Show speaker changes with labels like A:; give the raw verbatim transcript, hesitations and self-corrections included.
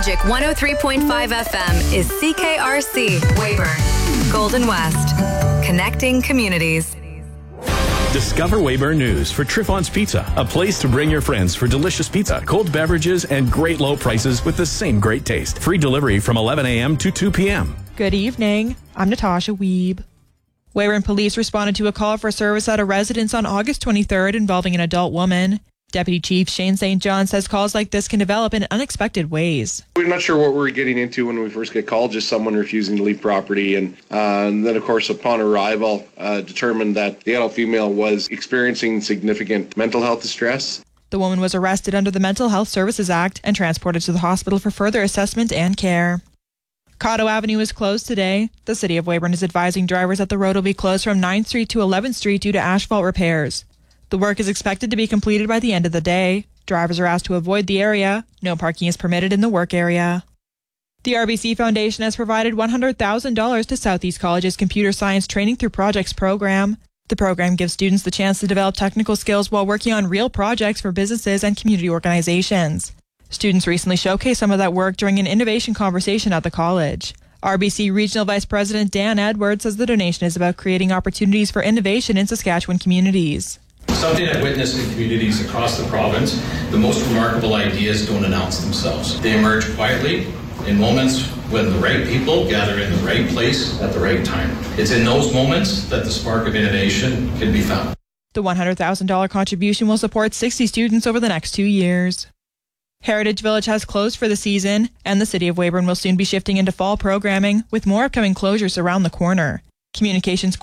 A: Magic one oh three point five F M is C K R C, Weyburn, Golden West, connecting communities.
B: Discover Weyburn News for Triffon's Pizza, a place to bring your friends for delicious pizza, cold beverages, and great low prices with the same great taste. Free delivery from eleven a.m. to two p.m.
C: Good evening. I'm Natasha Wiebe. Weyburn police responded to a call for service at a residence on August twenty-third involving an adult woman. Deputy Chief Shane Saint John says calls like this can develop in unexpected ways.
D: We're not sure what we're getting into when we first get called, just someone refusing to leave property. And, uh, and then, of course, upon arrival, uh, determined that the adult female was experiencing significant mental health distress.
C: The woman was arrested under the Mental Health Services Act and transported to the hospital for further assessment and care. Cotto Avenue is closed today. The City of Weyburn is advising drivers that the road will be closed from ninth Street to eleventh Street due to asphalt repairs. The work is expected to be completed by the end of the day. Drivers are asked to avoid the area. No parking is permitted in the work area. The R B C Foundation has provided one hundred thousand dollars to Southeast College's Computer Science Training Through Projects program. The program gives students the chance to develop technical skills while working on real projects for businesses and community organizations. Students recently showcased some of that work during an innovation conversation at the college. R B C Regional Vice President Dan Edwards says the donation is about creating opportunities for innovation in Saskatchewan communities.
E: Something I've witnessed in communities across the province, the most remarkable ideas don't announce themselves. They emerge quietly in moments when the right people gather in the right place at the right time. It's in those moments that the spark of innovation can be found.
C: The one hundred thousand dollars contribution will support sixty students over the next two years. Heritage Village has closed for the season, and the City of Weyburn will soon be shifting into fall programming with more upcoming closures around the corner. Communications